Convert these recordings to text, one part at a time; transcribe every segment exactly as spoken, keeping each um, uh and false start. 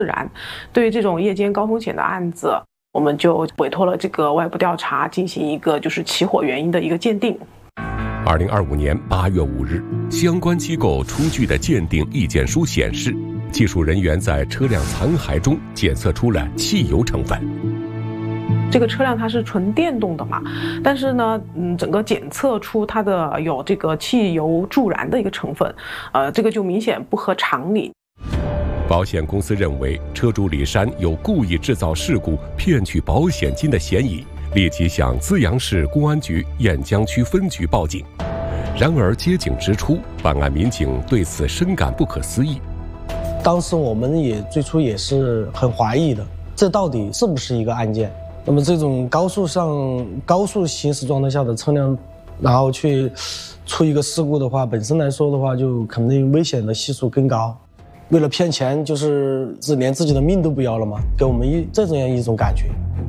然。对于这种夜间高风险的案子，我们就委托了这个外部调查进行一个就是起火原因的一个鉴定。 二零二五年八月五日，相关机构出具的鉴定意见书显示，技术人员在车辆残骸中检测出了汽油成分。 这个车辆它是纯电动的嘛，但是呢，嗯，整个检测出它的有这个汽油助燃的一个成分，呃，这个就明显不合常理。 保险公司认为车主李山有故意制造事故骗取保险金的嫌疑，立即向资阳市公安局雁江区分局报警。然而接警之初，办案民警对此深感不可思议。 当时我们也最初也是很怀疑的，这到底是不是一个案件？那么这种高速上高速行驶状态下的车辆，然后去出一个事故的话，本身来说的话，就肯定危险的系数更高。为了骗钱，就是是连自己的命都不要了吗？给我们一这样一种感觉。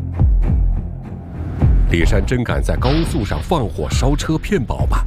李山真敢在高速上放火烧车骗保吗？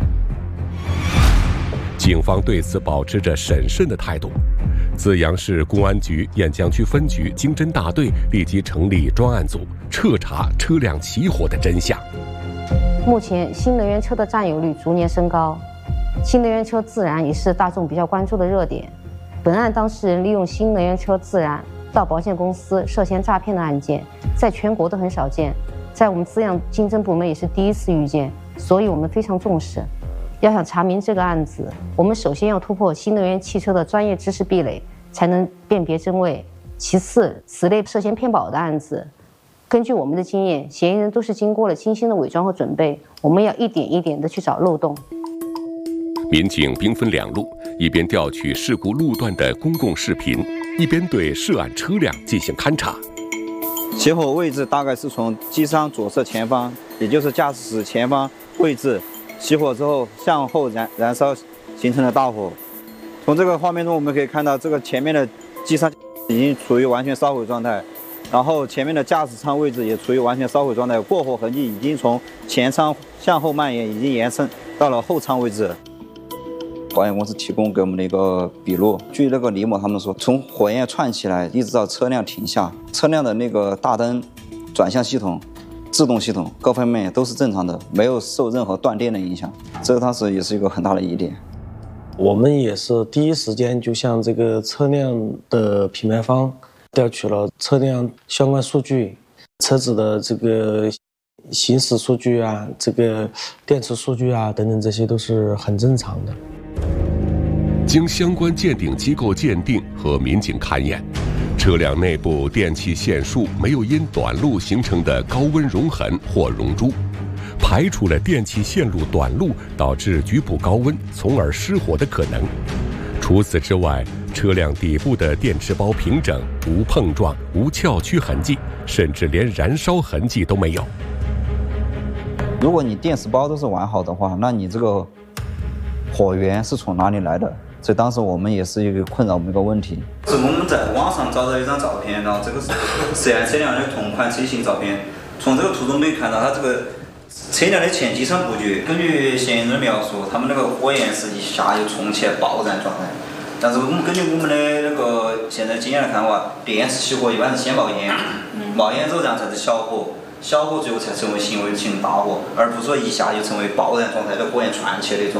警方对此保持着审慎的态度。资阳市公安局雁江区分局经侦大队立即成立专案组，彻查车辆起火的真相。 目前新能源车的占有率逐年升高，新能源车自燃也是大众比较关注的热点。本案当事人利用新能源车自燃到保险公司涉嫌诈骗的案件，在全国都很少见，在我们资阳经侦部门也是第一次遇见，所以我们非常重视。要想查明这个案子，我们首先要突破新能源汽车的专业知识壁垒，才能辨别真伪。其次，此类涉嫌骗保的案子，根据我们的经验，嫌疑人都是经过了精心的伪装和准备，我们要一点一点的去找漏洞。 民警兵分两路，一边调取事故路段的公共视频，一边对涉案车辆进行勘查。 起火位置大概是从机舱左侧前方，也就是驾驶室前方位置。起火之后向后燃燃烧，形成了大火。从这个画面中我们可以看到，这个前面的机舱已经处于完全烧毁状态，然后前面的驾驶舱位置也处于完全烧毁状态，过火痕迹已经从前舱向后蔓延，已经延伸到了后舱位置了。保险公司提供给我们的一个笔录，据那个李某他们说，从火焰窜起来一直到车辆停下，车辆的那个大灯、转向系统、制动系统各方面都是正常的，没有受任何断电的影响，这个当时也是一个很大的疑点。 我们也是第一时间就向这个车辆的品牌方调取了车辆相关数据，车子的这个行驶数据啊，这个电池数据啊等等，这些都是很正常的。 经相关鉴定机构鉴定和民警勘验，车辆内部电气线束没有因短路形成的高温熔痕或熔珠，排除了电气线路短路导致局部高温从而失火的可能。除此之外，车辆底部的电池包平整，无碰撞、无翘曲痕迹，甚至连燃烧痕迹都没有。 如果你电池包都是完好的话，那你这个火源是从哪里来的？所以当时我们也是一个困扰我们一个问题。是我们在网上找到一张照片，然后这个是涉案车辆的同款车型照片。从这个图中可以看到，它这个车辆的前机舱布局，根据嫌疑人描述，他们那个火焰是一下就冲起来爆燃状态。但是我们根据我们的那个现在经验来看的话，电池起火一般是先冒烟，冒烟之后这样才是小火，小火最后才成为行为形成大火，而不是说一下就成为爆燃状态的火焰窜起来那种。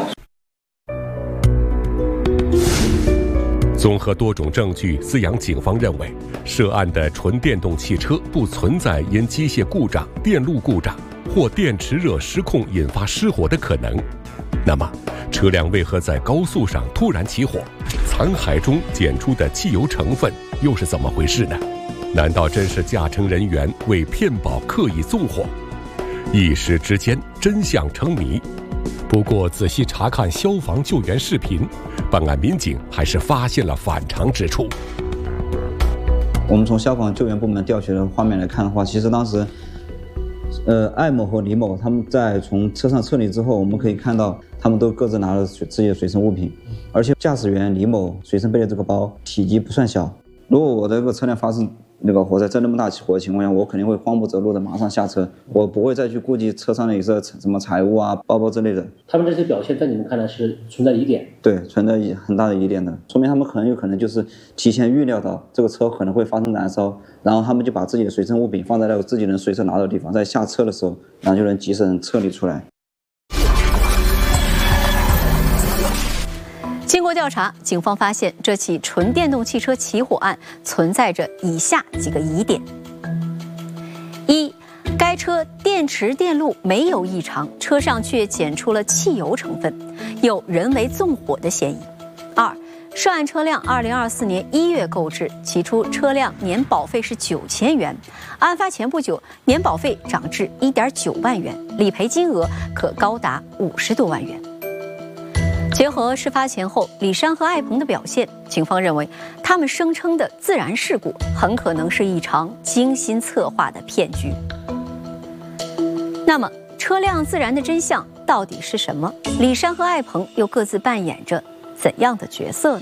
综合多种证据，资阳警方认为，涉案的纯电动汽车不存在因机械故障、电路故障或电池热失控引发失火的可能。那么，车辆为何在高速上突然起火？残骸中检出的汽油成分又是怎么回事呢？难道真是驾乘人员为骗保刻意纵火？一时之间，真相成谜。不过，仔细查看消防救援视频，办案民警还是发现了反常之处。 我们从消防救援部门调取的画面来看的话，其实当时，呃，艾某和李某他们在从车上撤离之后，我们可以看到他们都各自拿了自己的随身物品，而且驾驶员李某随身背的这个包体积不算小， 如果我的这个车辆发生那个火灾，在那么大起火的情况下，我肯定会慌不择路的马上下车，我不会再去顾及车上的一些什么财物啊、包包之类的。 他们这些表现在你们看来是存在疑点？ 对，存在很大的疑点的，说明他们很有可能就是提前预料到这个车可能会发生燃烧，然后他们就把自己的随身物品放在那个自己能随时拿到的地方，在下车的时候，然后就能及时撤离出来。 经过调查，警方发现这起纯电动汽车起火案存在着以下几个疑点：一，该车电池电路没有异常，车上却检出了汽油成分，有人为纵火的嫌疑；二，涉案车辆二零二四年一月购置，起初车辆年保费是九千元，案发前不久年保费涨至一点九万元，理赔金额可高达五十多万元。结合事发前后李珊和艾鹏的表现，警方认为他们声称的自燃事故很可能是一场精心策划的骗局。那么，车辆自燃的真相到底是什么？李珊和艾鹏又各自扮演着怎样的角色呢？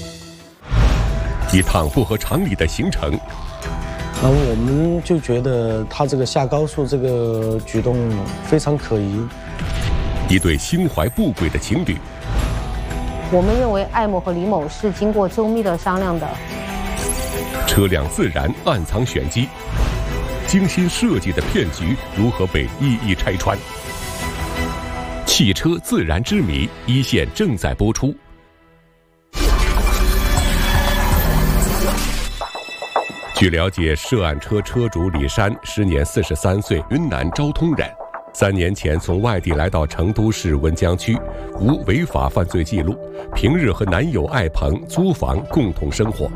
一趟不合常理的行程， 然后我们就觉得他这个下高速这个举动非常可疑。 一对心怀不轨的情侣。 我们认为艾某和李某是经过周密的商量的。 车辆自燃暗藏玄机，精心设计的骗局如何被一一拆穿？汽车自燃之谜，一线正在播出。据了解，涉案车车主李珊，时年四十三岁，云南昭通人。三年前从外地来到成都市温江区，无违法犯罪记录，平日和男友艾鹏租房共同生活。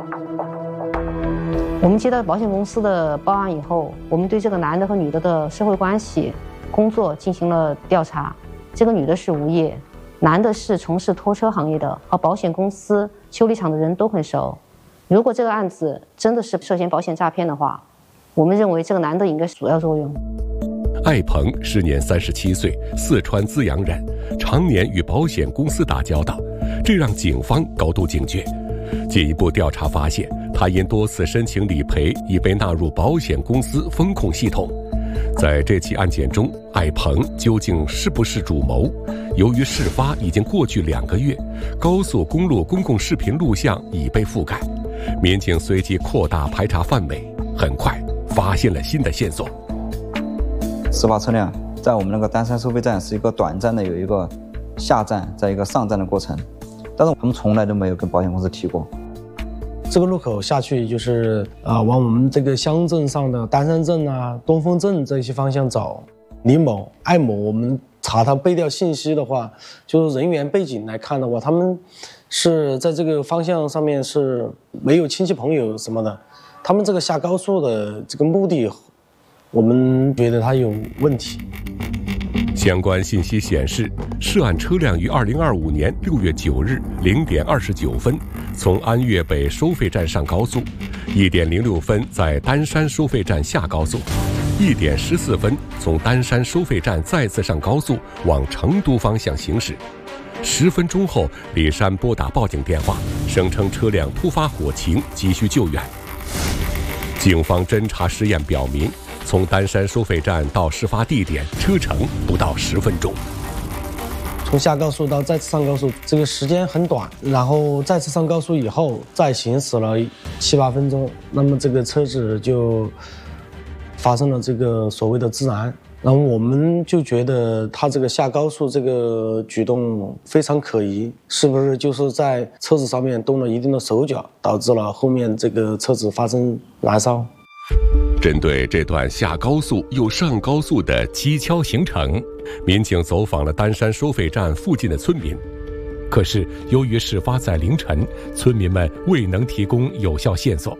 我们接到保险公司的报案以后，我们对这个男的和女的的社会关系、工作进行了调查。这个女的是无业，男的是从事拖车行业的，和保险公司、修理厂的人都很熟。如果这个案子真的是涉嫌保险诈骗的话，我们认为这个男的应该是主要作用。 艾鹏时年三十七岁，四川资阳人，常年与保险公司打交道，这让警方高度警觉。进一步调查发现，他因多次申请理赔，已被纳入保险公司风控系统。在这起案件中，艾鹏究竟是不是主谋？由于事发已经过去两个月，高速公路公共视频录像已被覆盖，民警随即扩大排查范围，很快发现了新的线索。 事发车辆在我们那个丹山收费站是一个短暂的有一个下站再一个上站的过程，但是我们从来都没有跟保险公司提过。 这个路口下去就是啊、呃，往我们这个乡镇上的丹山镇啊、东风镇这些方向走。李某、艾某，我们查他背调信息的话，就是人员背景来看的话，他们是在这个方向上面是没有亲戚朋友什么的，他们这个下高速的这个目的，我们觉得他有问题。 相关信息显示，涉案车辆于二零二五年六月九日零点二十九分从安岳北收费站上高速，一点零六分在丹山收费站下高速，一点十四分从丹山收费站再次上高速往成都方向行驶。十分钟后，李珊拨打报警电话，声称车辆突发火情，急需救援。警方侦查实验表明，从丹山收费站到事发地点车程不到十分钟。 从下高速到再次上高速，这个时间很短，然后再次上高速以后再行驶了七八分钟，那么这个车子就发生了这个所谓的自燃。然后我们就觉得他这个下高速这个举动非常可疑，是不是就是在车子上面动了一定的手脚，导致了后面这个车子发生燃烧？ 针对这段下高速又上高速的蹊跷行程，民警走访了丹山收费站附近的村民。可是由于事发在凌晨，村民们未能提供有效线索。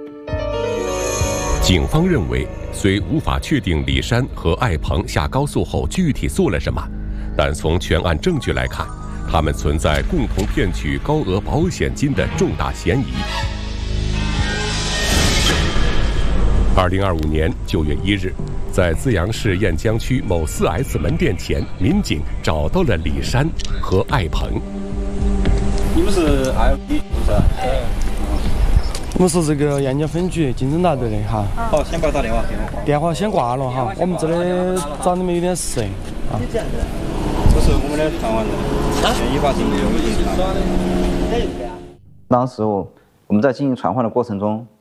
警方认为，虽无法确定李珊和艾鹏下高速后具体做了什么，但从全案证据来看，他们存在共同骗取高额保险金的重大嫌疑。二零二五年九月一日，在资阳市雁江区某 四 S 门店前，民警找到了李珊和艾鹏。 你们是 L P 是吧？ 我们是这个燕江分局经侦大队的哈。 好，先把打电话给我。 电话先挂了哈，我们这里找你们有点事啊。 这是我们的传唤人，依法进行进行传唤。当时我我们在进行传唤的过程中，